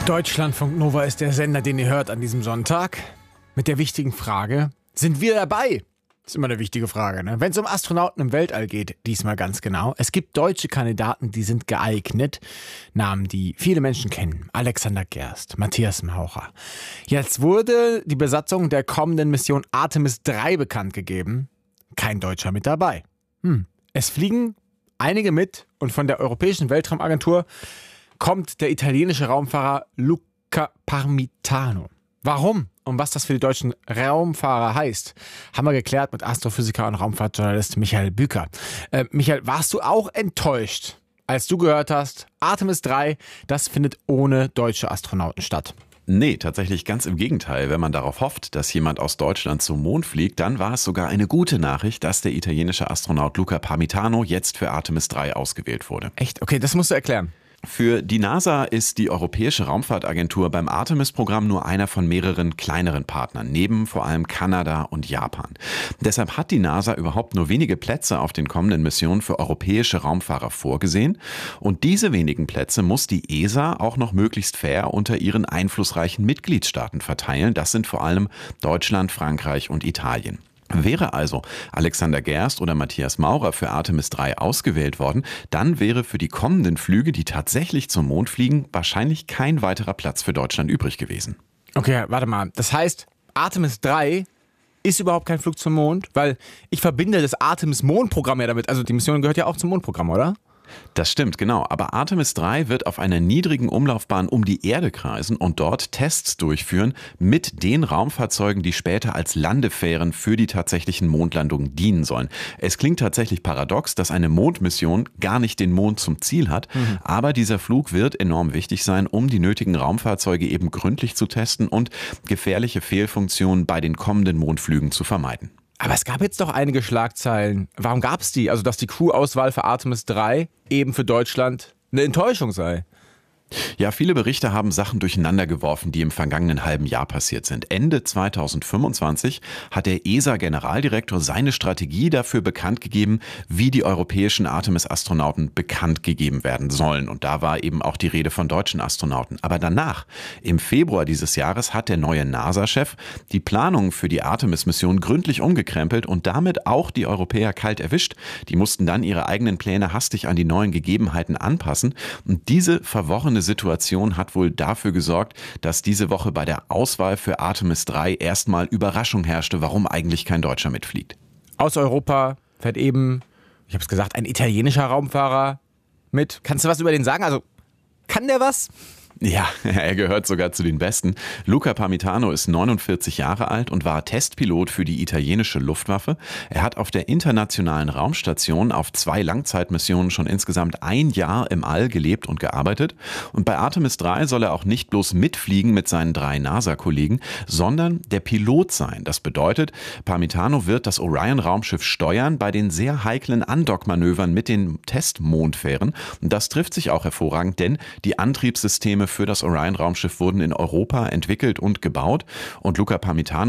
Deutschlandfunk Nova ist der Sender, den ihr hört an diesem Sonntag. Mit der wichtigen Frage, sind wir dabei? Das ist immer eine wichtige Frage, ne? Wenn es um Astronauten im Weltall geht, diesmal ganz genau. Es gibt deutsche Kandidaten, die sind geeignet. Namen, die viele Menschen kennen. Alexander Gerst, Matthias Maurer. Jetzt wurde die Besatzung der kommenden Mission Artemis 3 bekannt gegeben. Kein Deutscher mit dabei. Es fliegen einige mit und von der Europäischen Weltraumagentur kommt der italienische Raumfahrer Luca Parmitano. Warum und was das für die deutschen Raumfahrer heißt, haben wir geklärt mit Astrophysiker und Raumfahrtjournalist Michael Büker. Michael, warst du auch enttäuscht, als du gehört hast, Artemis 3, das findet ohne deutsche Astronauten statt? Nee, tatsächlich ganz im Gegenteil. Wenn man darauf hofft, dass jemand aus Deutschland zum Mond fliegt, dann war es sogar eine gute Nachricht, dass der italienische Astronaut Luca Parmitano jetzt für Artemis 3 ausgewählt wurde. Echt? Okay, das musst du erklären. Für die NASA ist die Europäische Raumfahrtagentur beim Artemis-Programm nur einer von mehreren kleineren Partnern, neben vor allem Kanada und Japan. Deshalb hat die NASA überhaupt nur wenige Plätze auf den kommenden Missionen für europäische Raumfahrer vorgesehen. Und diese wenigen Plätze muss die ESA auch noch möglichst fair unter ihren einflussreichen Mitgliedstaaten verteilen. Das sind vor allem Deutschland, Frankreich und Italien. Wäre also Alexander Gerst oder Matthias Maurer für Artemis 3 ausgewählt worden, dann wäre für die kommenden Flüge, die tatsächlich zum Mond fliegen, wahrscheinlich kein weiterer Platz für Deutschland übrig gewesen. Okay, warte mal. Das heißt, Artemis 3 ist überhaupt kein Flug zum Mond? Weil ich verbinde das Artemis-Mondprogramm ja damit. Also die Mission gehört ja auch zum Mondprogramm, oder? Das stimmt, genau. Aber Artemis 3 wird auf einer niedrigen Umlaufbahn um die Erde kreisen und dort Tests durchführen mit den Raumfahrzeugen, die später als Landefähren für die tatsächlichen Mondlandungen dienen sollen. Es klingt tatsächlich paradox, dass eine Mondmission gar nicht den Mond zum Ziel hat, aber dieser Flug wird enorm wichtig sein, um die nötigen Raumfahrzeuge eben gründlich zu testen und gefährliche Fehlfunktionen bei den kommenden Mondflügen zu vermeiden. Aber es gab jetzt doch einige Schlagzeilen. Warum gab es die? Also, dass die Crew-Auswahl für Artemis 3 eben für Deutschland eine Enttäuschung sei. Ja, viele Berichte haben Sachen durcheinander geworfen, die im vergangenen halben Jahr passiert sind. Ende 2025 hat der ESA-Generaldirektor seine Strategie dafür bekannt gegeben, wie die europäischen Artemis-Astronauten bekannt gegeben werden sollen. Und da war eben auch die Rede von deutschen Astronauten. Aber danach, im Februar dieses Jahres, hat der neue NASA-Chef die Planung für die Artemis-Mission gründlich umgekrempelt und damit auch die Europäer kalt erwischt. Die mussten dann ihre eigenen Pläne hastig an die neuen Gegebenheiten anpassen. Und diese verworrene Situation hat wohl dafür gesorgt, dass diese Woche bei der Auswahl für Artemis 3 erstmal Überraschung herrschte, warum eigentlich kein Deutscher mitfliegt. Aus Europa fährt eben, ich habe es gesagt, ein italienischer Raumfahrer mit. Kannst du was über den sagen? Also, kann der was? Ja, er gehört sogar zu den Besten. Luca Parmitano ist 49 Jahre alt und war Testpilot für die italienische Luftwaffe. Er hat auf der internationalen Raumstation auf 2 Langzeitmissionen schon insgesamt 1 Jahr im All gelebt und gearbeitet. Und bei Artemis 3 soll er auch nicht bloß mitfliegen mit seinen 3 NASA-Kollegen, sondern der Pilot sein. Das bedeutet, Parmitano wird das Orion-Raumschiff steuern bei den sehr heiklen Andockmanövern mit den Testmondfähren. Und das trifft sich auch hervorragend, denn die Antriebssysteme für das Orion-Raumschiff wurden in Europa entwickelt und gebaut. Und Luca Parmitano